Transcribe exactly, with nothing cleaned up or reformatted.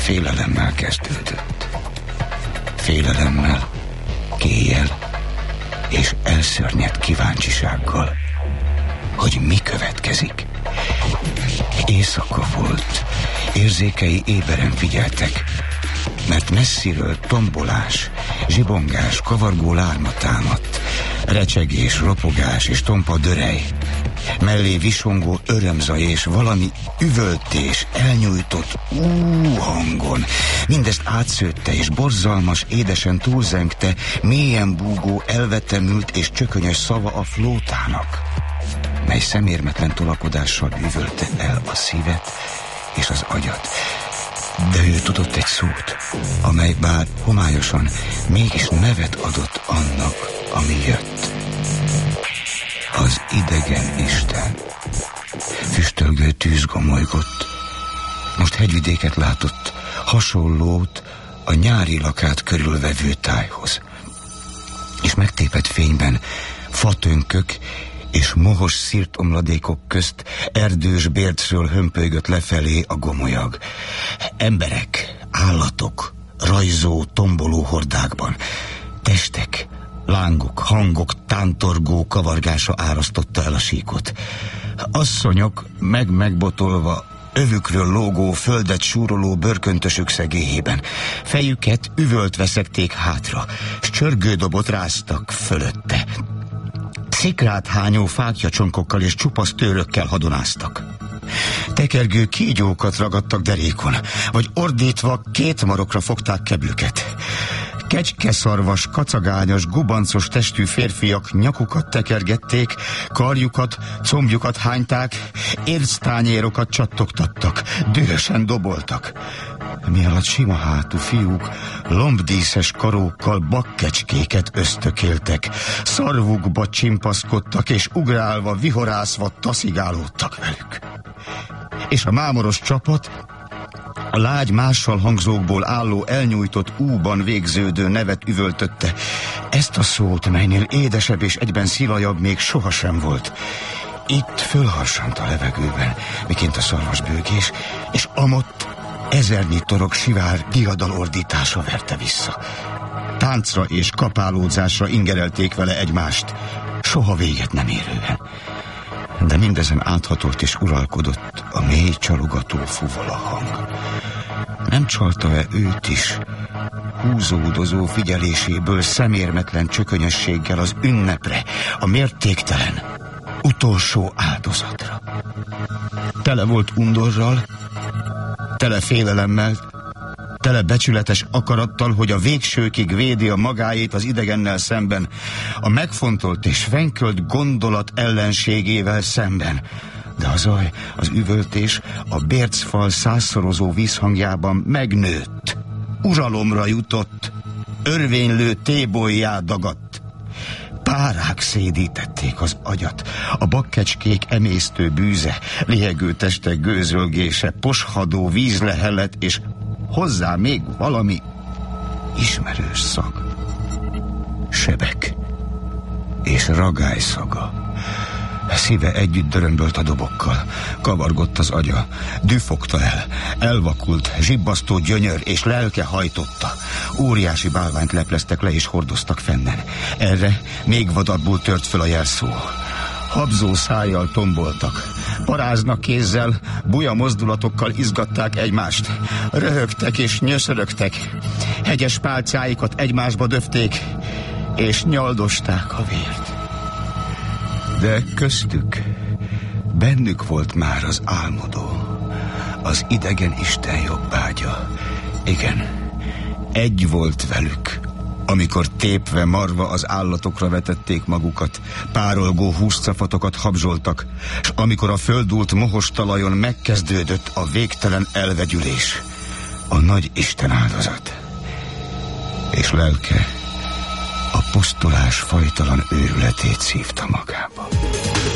félelemmel kezdődött. Félelemmel, kéjjel és elszörnyedt kíváncsisággal, hogy mi következik. Éjszaka volt, érzékei éberen figyeltek, mert messziről tombolás, zsibongás, kavargó lárma támadt, recsegés, ropogás és tompa dörej, mellé visongó örömzaj és valami üvöltés, elnyújtott ú hangon. Mindezt átszőtte és borzalmas, édesen túlzengte, mélyen búgó, elvetemült és csökönyös szava a flótának, mely szemérmetlen tolakodással üvölte el a szívet és az agyat. De ő tudott egy szót, amely bár homályosan mégis nevet adott annak, ami jött. Az idegen Isten. Füstölgő tűz gomolygott. Most hegyvidéket látott, hasonlót a nyári lakát körülvevő tájhoz. És megtépett fényben fatőnkök és mohos szirtomladékok közt erdős bércről hömpölygött lefelé a gomolyag. Emberek, állatok, rajzó, tomboló hordákban. Testek, lángok, hangok, tántorgó kavargása árasztotta el a síkot. Asszonyok meg-megbotolva, övükről lógó, földet súroló bőrköntösük szegélyében. Fejüket üvöltve szekték hátra, s csörgődobot ráztak fölötte. Szikrát hányó fákjacsonkokkal és csupasz tőrökkel hadonáztak. Tekergő kígyókat ragadtak derékon, vagy ordítva két marokra fogták kebüket. Kecskeszarvas, kacagányos, gubancos testű férfiak nyakukat tekergették, karjukat, combjukat hányták, érctányérokat csattogtattak, dühösen doboltak. Mi alatt sima hátú fiúk lombdíszes karókkal bakkecskéket ösztökéltek, szarvukba csimpaszkodtak, és ugrálva, vihorászva taszigálódtak velük. És a mámoros csapat a lágy mással hangzókból álló elnyújtott úban végződő nevet üvöltötte. Ezt a szót, melynél édesebb és egyben szilajabb még sohasem volt. Itt fölharsant a levegőben, miként a szarvasbőgés, és amott ezernyi torok sivár diadalordítása verte vissza. Táncra és kapálódzásra ingerelték vele egymást, soha véget nem érően. De mindezen áthatolt és uralkodott a mély csalogató fuvola hang. Nem csalta-e őt is, húzódozó figyeléséből szemérmetlen csökönyösséggel az ünnepre, a mértéktelen, utolsó áldozatra? Tele volt undorral, tele félelemmel, tele becsületes akarattal, hogy a végsőkig védi a magáét az idegennel szemben, a megfontolt és fenkölt gondolat ellenségével szemben. De a zaj, az üvöltés a bércfal százszorozó vízhangjában megnőtt, uralomra jutott, örvénylő tébollyá dagadt. Párák szédítették az agyat, a bakkecskék emésztő bűze, lihegő testek gőzölgése, poshadó vízlehelet, és hozzá még valami ismerős szag. Sebek és ragály szaga. Szíve együtt dörömbölt a dobokkal, kavargott az agya, düfogta el, elvakult, zsibbasztó gyönyör és lelke hajtotta. Óriási bálványt lepleztek le és hordoztak fennen. Erre még vadabbul tört föl a jelszó. Habzó szájjal tomboltak, paráznak kézzel, buja mozdulatokkal izgatták egymást. Röhögtek és nyöszörögtek, hegyes pálcáikat egymásba döfték, és nyaldosták a vért. De köztük, bennük volt már az álmodó, az idegen Isten jobbágya. Igen, egy volt velük, amikor tépve, marva az állatokra vetették magukat, párolgó húszcafatokat habzsoltak, s amikor a földult mohos talajon megkezdődött a végtelen elvegyülés, a nagy Isten áldozat. És lelke a pusztulás fajtalan őrületét szívta magába.